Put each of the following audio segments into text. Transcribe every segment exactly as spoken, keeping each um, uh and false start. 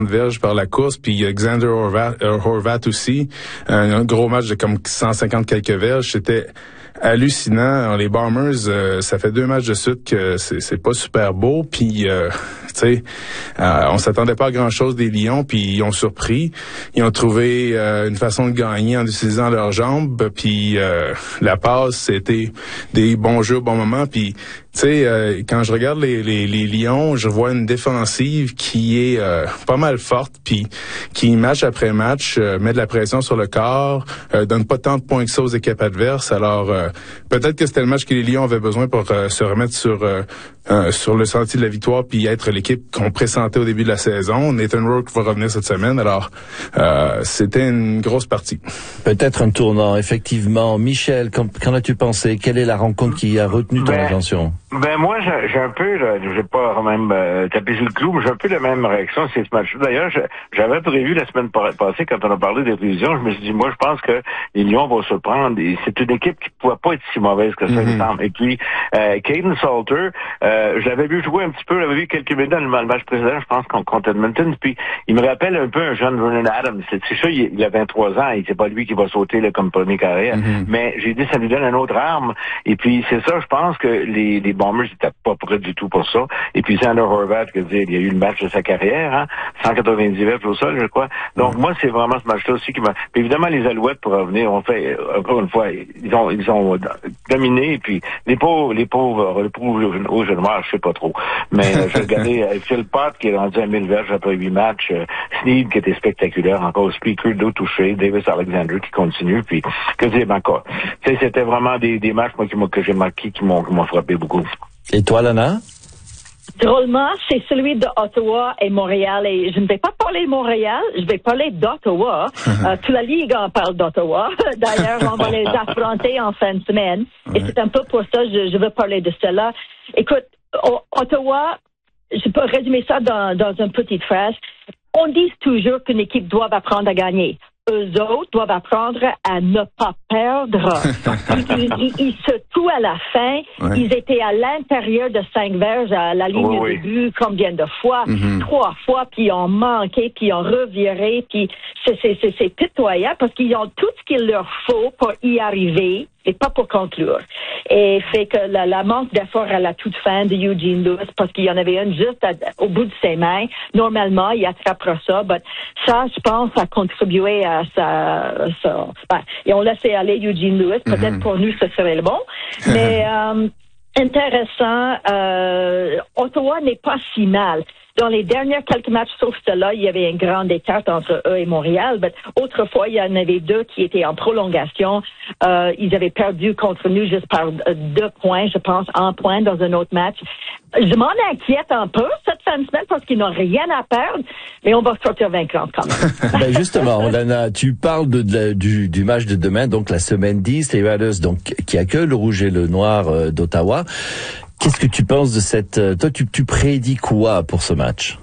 verges par la course, puis Xander Horvat, euh, Horvat aussi, un, un gros match de comme cent cinquante quelques verges. C'était hallucinant. Les Bombers, euh, ça fait deux matchs de suite que c'est, c'est pas super beau, puis euh, tu sais, euh, on s'attendait pas à grand-chose des Lions, puis ils ont surpris. Ils ont trouvé euh, une façon de gagner en utilisant leurs jambes, puis euh, la passe, c'était des bons jeux au bon moment, puis tu sais, euh, quand je regarde les, les, les Lions, je vois une défensive qui est euh, pas mal forte, puis qui match après match euh, met de la pression sur le corps, euh, donne pas tant de points que ça aux équipes adverses. Alors euh, peut-être que c'était le match que les Lions avaient besoin pour euh, se remettre sur euh, euh, sur le sentier de la victoire, puis être l'équipe qu'on pressentait au début de la saison. Nathan Rourke va revenir cette semaine, alors euh, c'était une grosse partie. Peut-être un tournant, effectivement. Michel, qu'en, qu'en as-tu pensé? Quelle est la rencontre qui a retenu ton ben, attention? Ben moi, j'ai, j'ai un peu, là, j'ai pas quand même euh, tapé sur le clou, mais j'ai un peu la même réaction sur ce match. D'ailleurs, je, j'avais prévu la semaine passée, quand on a parlé des prévisions, je me suis dit, moi, je pense que les Lions vont se prendre. Et c'est une équipe qui ne pouvait pas être si mauvaise que ça, il me semble. Et puis, euh, Caden Salter, euh, je l'avais vu jouer un petit peu, j'avais vu quelques minutes dans le match précédent, je pense, contre Edmonton. Puis, il me rappelle un peu un jeune Vernon Adams. C'est, c'est sûr, il, il a vingt-trois ans, et c'est pas lui qui va sauter là, comme premier carrière. Mm-hmm. Mais j'ai dit, ça lui donne une autre arme. Et puis, c'est ça, je pense que les, les Bombers n'étaient pas prêts du tout pour ça. Et puis, Xander Horvat, que dire, il y a eu le match de sa carrière, hein, cent quatre-vingt-dix verges au sol, je crois. Donc, mm-hmm. moi, c'est vraiment ce match-là aussi qui m'a... Puis, évidemment, les Alouettes, pour revenir, ont fait, encore une fois, ils ont, ils ont dominé. Et puis, les pauvres, les pauvres, les pauvres aux jeunes noirs, je sais pas trop. Mais euh, j'ai regardé euh, Phil Pott, qui est rendu à mille verges après huit matchs, euh, Sneed, qui était spectaculaire, encore Speaker, deux touchés, Davis Alexander, qui continue, puis, que dire, ben, quoi. Tu sais, c'était vraiment des, des matchs, moi, qui m'ont, que j'ai marqué, qui m'ont, qui m'ont frappé beaucoup. Et toi, Lana? Drôlement, c'est celui de Ottawa et Montréal. Et je ne vais pas parler de Montréal, je vais parler d'Ottawa. euh, toute la Ligue en parle d'Ottawa. D'ailleurs, on va les affronter en fin de semaine. Ouais. Et c'est un peu pour ça que je, je veux parler de cela. Écoute, Ottawa, je peux résumer ça dans, dans une petite phrase. On dit toujours qu'une équipe doit apprendre à gagner. Eux autres doivent apprendre à ne pas perdre. ils, ils, ils se tuent à la fin. Ouais. Ils étaient à l'intérieur de cinq verges à la ligne oh, oui. de but combien de fois? Mm-hmm. Trois fois, puis ils ont manqué, puis ils ont reviré, puis c'est, c'est, c'est, c'est pitoyable parce qu'ils ont tout ce qu'il leur faut pour y arriver, et pas pour conclure. Et fait que la, la manque d'effort à la toute fin de Eugene Lewis, parce qu'il y en avait une juste à, au bout de ses mains. Normalement, il attrapera ça, mais ça, je pense, a contribué à sa... sa ben, et on laissait aller Eugene Lewis. Peut-être mm-hmm. pour nous, ce serait le bon. Mais euh, intéressant, euh, Ottawa n'est pas si mal. Dans les derniers quelques matchs, sauf cela, il y avait un grand écart entre eux et Montréal. Mais autrefois, il y en avait deux qui étaient en prolongation. Euh, ils avaient perdu contre nous juste par deux points, je pense, un point dans un autre match. Je m'en inquiète un peu cette fin de semaine parce qu'ils n'ont rien à perdre, mais on va sortir vainquant quand même. Ben justement, Lana, tu parles de, de, du, du match de demain, donc la semaine dix, les Raiders, donc qui accueillent le rouge et le noir euh, d'Ottawa. Qu'est-ce que tu penses de cette... Euh, toi, tu, tu prédis quoi pour ce match?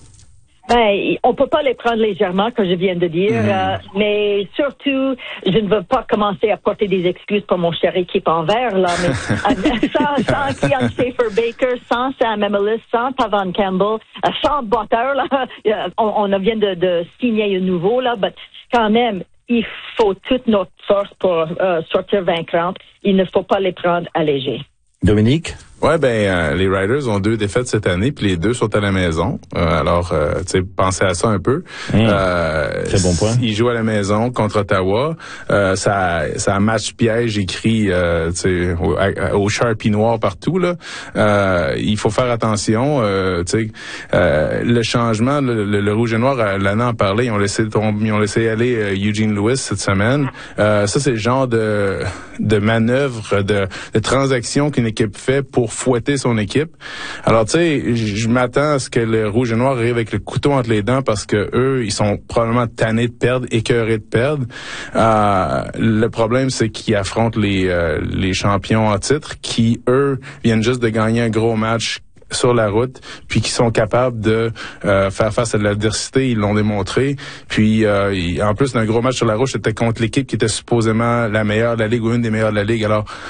Ben, on peut pas les prendre légèrement, comme je viens de dire, mmh. euh, mais surtout, je ne veux pas commencer à porter des excuses pour mon cher équipe en vert, là, mais sans, sans Keon Schaefer-Baker, sans Sam Emilus, sans Tavan Campbell, euh, sans Butter, là, on, on vient de, de signer un nouveau, là, mais quand même, il faut toute notre force pour euh, sortir vainquante. Il ne faut pas les prendre à léger. Dominique? Ouais, ben euh, les Riders ont deux défaites cette année, puis les deux sont à la maison. Euh, alors, euh, tu sais, pensez à ça un peu. Mmh. Euh, C'est bon point. Ils jouent à la maison contre Ottawa. Euh, ça, ça a match piège écrit, euh, tu sais, au, au Sharpie noir partout là. Euh, il faut faire attention. Euh, tu sais, euh, le changement, le, le, le rouge et noir, Lana en parlait. Ils ont laissé tomber, ils ont laissé aller euh, Eugene Lewis cette semaine. Euh, ça, c'est le genre de de manœuvre, de, de transaction qu'une équipe fait pour fouetter son équipe. Alors, tu sais, je m'attends à ce que le rouge et noir arrive avec le couteau entre les dents parce que eux, ils sont probablement tannés de perdre, écœurés de perdre. Euh, le problème, c'est qu'ils affrontent les, euh, les champions en titre qui, eux, viennent juste de gagner un gros match sur la route, puis qui sont capables de euh, faire face à l'adversité, ils l'ont démontré. Puis euh, il, en plus d'un gros match sur la route, c'était contre l'équipe qui était supposément la meilleure de la ligue ou une des meilleures de la ligue. Alors, tu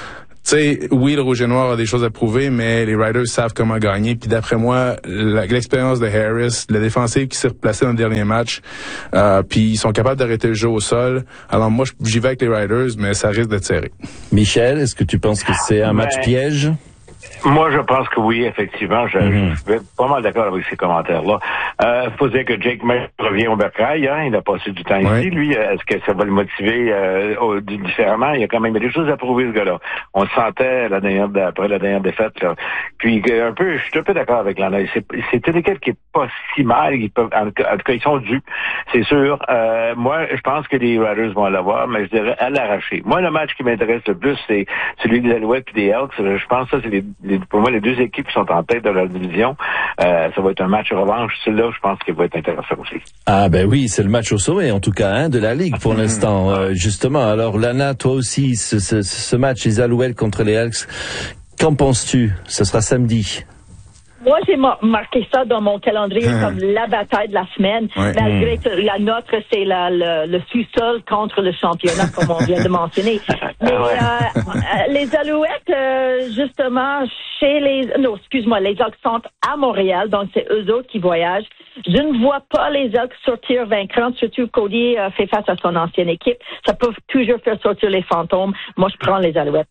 sais, oui, le Rouge et Noir a des choses à prouver, mais les Riders savent comment gagner. Puis d'après moi, la, l'expérience de Harris, la défensive qui s'est replacée dans le dernier match, euh, puis ils sont capables d'arrêter le jeu au sol. Alors moi, j'y vais avec les Riders, mais ça risque d'être serré. Michel, est-ce que tu penses que c'est un match ben... piège? Moi, je pense que oui, effectivement. Je, mm-hmm. je suis pas mal d'accord avec ces commentaires-là. Euh, faut dire que Jake May revient au Bercail, hein. Il a passé du temps ouais. ici, lui. Est-ce que ça va le motiver euh, différemment? Il y a quand même des choses à prouver, ce gars-là. On le sentait la dernière, après la dernière défaite, là. Puis, un peu, je suis un peu d'accord avec l'analyse. C'est, c'est une équipe qui est pas si mal. Ils peuvent, en, en tout cas, ils sont dus, c'est sûr. Euh, moi, je pense que les Riders vont l'avoir, mais je dirais à l'arracher. Moi, le match qui m'intéresse le plus, c'est celui des Alouettes et des Elks. Je pense que ça, c'est les Les, pour moi, les deux équipes qui sont en tête de la division, euh, ça va être un match revanche. Celui-là, je pense qu'il va être intéressant aussi. Ah ben oui, c'est le match au sommet, en tout cas, hein, de la Ligue pour l'instant. Euh, justement, alors Lana, toi aussi, ce, ce, ce match, les Alouettes contre les Elks, qu'en penses-tu? Ce sera samedi. Moi, j'ai marqué ça dans mon calendrier comme la bataille de la semaine, ouais. malgré que la nôtre, c'est la, le, le sous-sol contre le championnat, comme on vient de mentionner. Mais euh, les Alouettes, euh, justement, chez les... Non, excuse-moi, les Elks sont à Montréal, donc c'est eux autres qui voyagent. Je ne vois pas les Elks sortir vainquants, surtout Cody euh, fait face à son ancienne équipe. Ça peut toujours faire sortir les fantômes. Moi, je prends les Alouettes.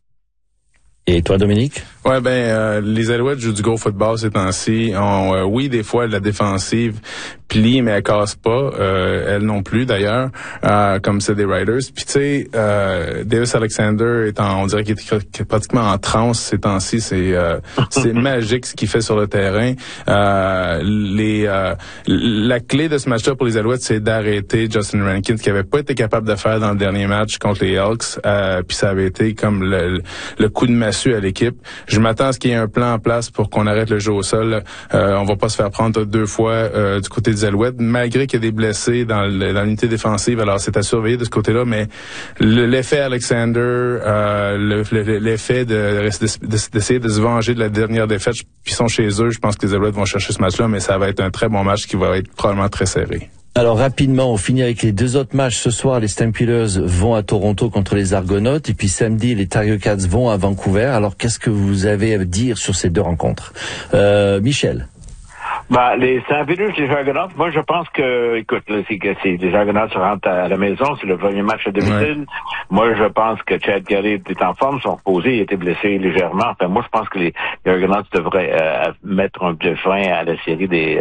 Et toi, Dominique? Ouais, ben euh, les Alouettes jouent du gros football ces temps-ci. On, euh, oui, des fois la défensive plie, mais elle casse pas. Euh, elle non plus d'ailleurs, euh, comme c'est des Riders. Puis tu sais, euh, Davis Alexander est en, on dirait qu'il est pratiquement en transe ces temps-ci. C'est euh, c'est magique ce qu'il fait sur le terrain. Euh, les euh, la clé de ce match-là pour les Alouettes, c'est d'arrêter Justin Rankins, qui avait pas été capable de faire dans le dernier match contre les Elks. Euh, puis ça avait été comme le, le coup de massue à l'équipe. Je m'attends à ce qu'il y ait un plan en place pour qu'on arrête le jeu au sol. Euh, on va pas se faire prendre deux fois euh, du côté des Alouettes, malgré qu'il y a des blessés dans, le, dans l'unité défensive. Alors, c'est à surveiller de ce côté-là, mais le, l'effet Alexander, euh, le, le, l'effet de, de, de, d'essayer de se venger de la dernière défaite, puis ils sont chez eux, je pense que les Alouettes vont chercher ce match-là, mais ça va être un très bon match qui va être probablement très serré. Alors rapidement, on finit avec les deux autres matchs. Ce soir, les Stampeders vont à Toronto contre les Argonautes et puis samedi, les Tiger Cats vont à Vancouver. Alors qu'est-ce que vous avez à dire sur ces deux rencontres? Euh, Michel? Bah, les Stampeders, les Argonautes, moi je pense que, écoute, là, c'est que c'est, les Argonautes se rentrent à la maison, c'est le premier match à domicile. Ouais. Moi je pense que Chad Kelly est en forme, sont reposés, il a été blessé légèrement. Enfin, moi je pense que les, les Argonautes devraient euh, mettre un peu fin à la série des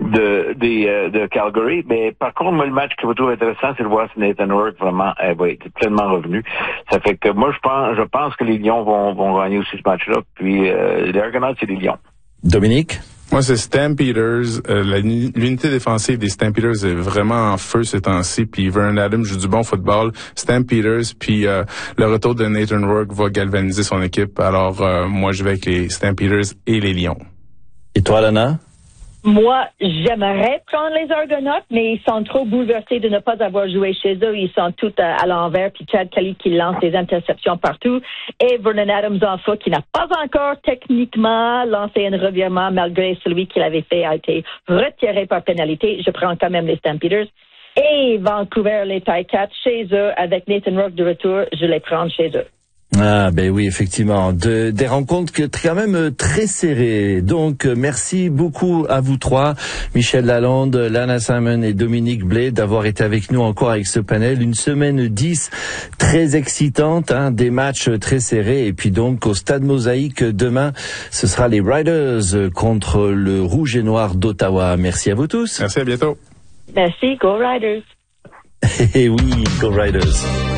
de des euh, de Calgary. Mais par contre, moi le match que je trouve intéressant, c'est de voir si Nathan Rourke vraiment euh, va être pleinement revenu. Ça fait que moi je pense je pense que les Lions vont vont gagner aussi ce match-là. Puis euh, les Argonautes, c'est les Lions. Dominique? Moi, c'est Stampeders. Euh, la, l'unité défensive des Stampeders est vraiment en feu ces temps-ci. Puis Vernon Adams joue du bon football. Stampeders, puis euh, le retour de Nathan Rourke va galvaniser son équipe. Alors, euh, moi, je vais avec les Stampeders et les Lions. Et toi, Lana? Moi, j'aimerais prendre les Argonautes, mais ils sont trop bouleversés de ne pas avoir joué chez eux. Ils sont tous à, à l'envers, puis Chad Kelly qui lance des interceptions partout, et Vernon Adams en foot qui n'a pas encore techniquement lancé un revirement, malgré celui qu'il avait fait a été retiré par pénalité. Je prends quand même les Stampeders. Et Vancouver, les Ticats chez eux, avec Nathan Rourke de retour, je les prends chez eux. Ah ben oui, effectivement, de, des rencontres que, quand même très serrées. Donc merci beaucoup à vous trois, Michel Lalonde, Lana Simon et Dominique Blais, d'avoir été avec nous encore avec ce panel. Une semaine dix très excitante, hein, des matchs très serrés. Et puis donc au Stade Mosaïque demain, ce sera les Riders contre le Rouge et Noir d'Ottawa. Merci à vous tous. Merci, à bientôt. Merci, Go Riders. Eh oui, Go Riders.